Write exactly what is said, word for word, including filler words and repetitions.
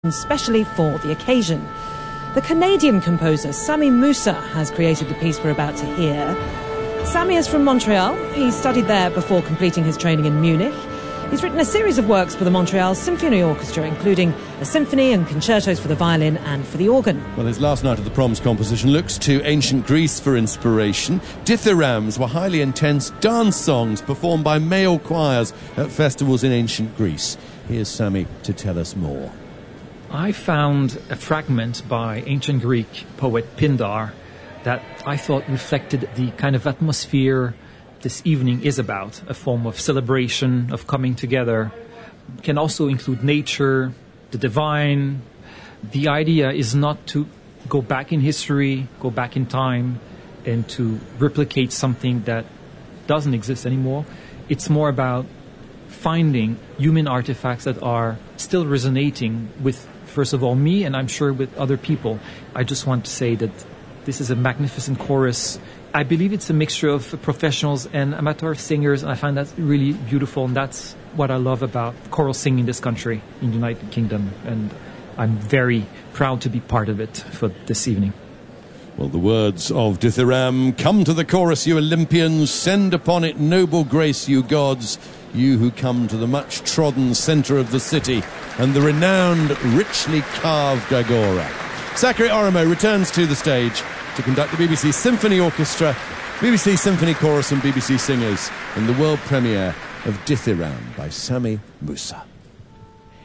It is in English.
especially for the occasion. The Canadian composer Sami Moussa has created the piece we're about to hear. Sami is from Montreal. He studied there before completing his training in Munich. He's written a series of works for the Montreal Symphony Orchestra, including a symphony and concertos for the violin and for the organ. Well, his last night at the Proms composition looks to ancient Greece for inspiration. Dithyrambs were highly intense dance songs performed by male choirs at festivals in ancient Greece. Here's Sami to tell us more. I found a fragment by ancient Greek poet Pindar that I thought reflected the kind of atmosphere this evening is about, a form of celebration, of coming together. It can also include nature, the divine. The idea is not to go back in history, go back in time, and to replicate something that doesn't exist anymore. It's more about finding human artifacts that are still resonating with, first of all, me, and I'm sure with other people. I just want to say that this is a magnificent chorus. I believe it's a mixture of professionals and amateur singers, and I find that really beautiful, and that's what I love about choral singing in this country, in the United Kingdom, and I'm very proud to be part of it for this evening. Well, the words of Dithyramb: "Come to the chorus, you Olympians, send upon it noble grace, you gods, you who come to the much-trodden centre of the city and the renowned, richly carved agora." Sakari Orimo returns to the stage to conduct the B B C Symphony Orchestra, B B C Symphony Chorus and B B C Singers in the world premiere of Dithyramb by Sami Moussa.